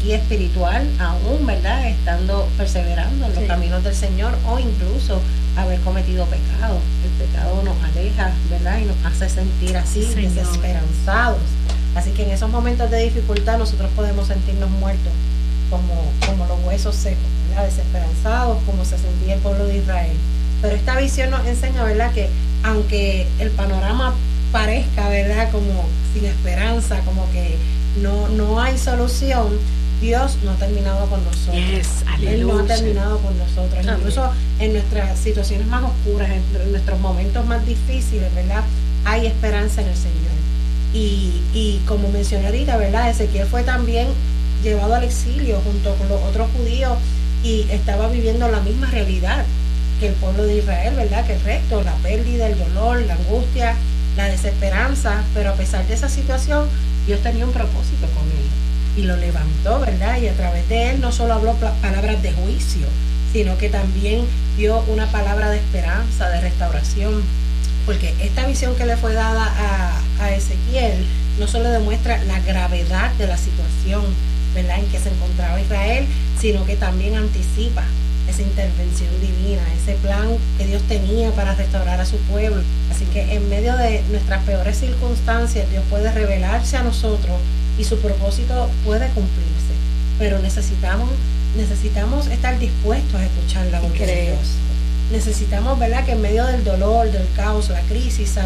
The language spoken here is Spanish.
sequía espiritual, aún, ¿verdad? Estando perseverando en los caminos del Señor, o incluso haber cometido pecado. El pecado nos aleja, ¿verdad? Y nos hace sentir así, desesperanzados. Así que en esos momentos de dificultad nosotros podemos sentirnos muertos, como los huesos secos, ¿verdad? Desesperanzados, como se sentía el pueblo de Israel. Pero esta visión nos enseña, ¿verdad?, que aunque el panorama parezca, ¿verdad?, como sin esperanza, como que no hay solución, Dios no ha terminado con nosotros. Él no ha terminado con nosotros. Amén. Incluso en nuestras situaciones más oscuras, en nuestros momentos más difíciles, ¿verdad?, hay esperanza en el Señor. Y como mencioné ahorita, ¿verdad?, Ezequiel fue también llevado al exilio junto con los otros judíos y estaba viviendo la misma realidad que el pueblo de Israel, ¿verdad?, que el resto, la pérdida, el dolor, la angustia, la desesperanza. Pero a pesar de esa situación, Dios tenía un propósito con él y lo levantó, ¿verdad? Y a través de él no solo habló palabras de juicio, sino que también dio una palabra de esperanza, de restauración, porque esta visión que le fue dada a Ezequiel no solo demuestra la gravedad de la situación, ¿verdad?, en que se encontraba Israel, sino que también anticipa esa intervención divina, ese plan que Dios tenía para restaurar a su pueblo. Así que en medio de nuestras peores circunstancias, Dios puede revelarse a nosotros y su propósito puede cumplirse, pero necesitamos estar dispuestos a escuchar la voz de Dios. Necesitamos, ¿verdad?, que en medio del dolor, del caos, la crisis,